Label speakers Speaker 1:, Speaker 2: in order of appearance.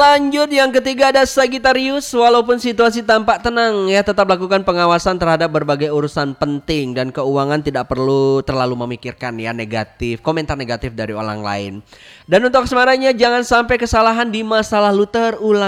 Speaker 1: Lanjut yang ketiga ada Sagittarius. Walaupun situasi tampak tenang ya, tetap lakukan pengawasan terhadap berbagai urusan penting dan keuangan tidak perlu terlalu memikirkan ya komentar negatif dari orang lain. Dan untuk asmaranya jangan sampai kesalahan di masa lalu terulang